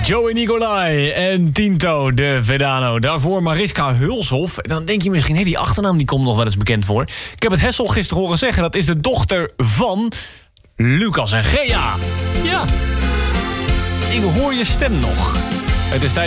Joey Nicolai en Tinto de Vedano. Daarvoor Mariska Hulshoff. En dan denk je misschien, die achternaam die komt nog wel eens bekend voor. Ik heb het Hessel gisteren horen zeggen. Dat is de dochter van Lucas en Gea. Ja, ik hoor je stem nog. Het is tijd